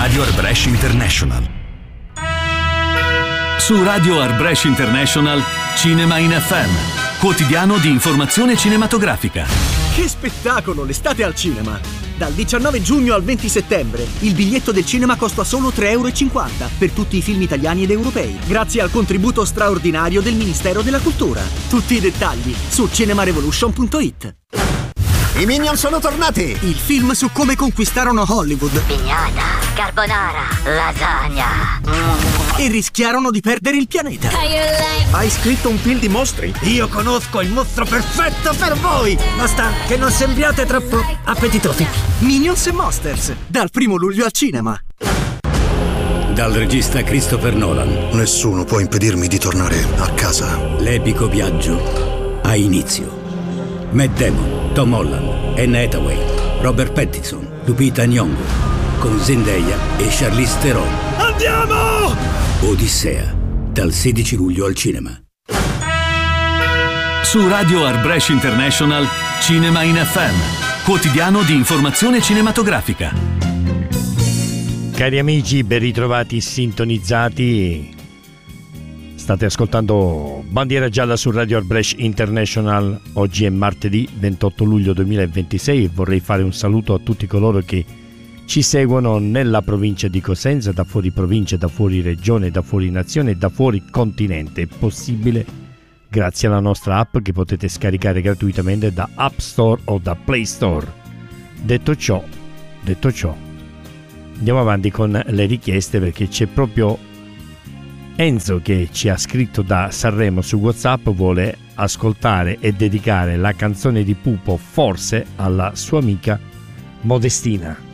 Radio Art Brescia International. Su Radio Art Brescia International, Cinema in FM, quotidiano di informazione cinematografica. Che spettacolo, l'estate al cinema! Dal 19 giugno al 20 settembre il biglietto del cinema costa solo €3,50 per tutti i film italiani ed europei, grazie al contributo straordinario del Ministero della Cultura. Tutti i dettagli su cinemarevolution.it. I Minion sono tornati! Il film su come conquistarono Hollywood Pignata, carbonara, lasagna. e rischiarono di perdere il pianeta. Hai scritto un film di mostri? Io conosco il mostro perfetto per voi! Basta che non sembriate troppo appetitosi. Minions e Monsters, dal 1 luglio al cinema. Dal regista Christopher Nolan. Nessuno può impedirmi di tornare a casa. L'epico viaggio ha inizio. Matt Damon, Tom Holland, Anne Hathaway, Robert Pattinson, Lupita Nyong'o, con Zendaya e Charlize Theron. Andiamo! Odissea, dal 16 luglio al cinema. Su Radio Art Brescia International, Cinema in FM, quotidiano di informazione cinematografica. Cari amici, ben ritrovati, sintonizzati. State ascoltando Bandiera Gialla su Radio Art Brescia International. Oggi è martedì 28 luglio 2026 e vorrei fare un saluto a tutti coloro che ci seguono nella provincia di Cosenza, da fuori provincia, da fuori regione, da fuori nazione e da fuori continente. È possibile grazie alla nostra app che potete scaricare gratuitamente da App Store o da Play Store. Detto ciò, andiamo avanti con le richieste, perché c'è proprio Enzo che ci ha scritto da Sanremo su WhatsApp, vuole ascoltare e dedicare la canzone di Pupo Forse alla sua amica Modestina.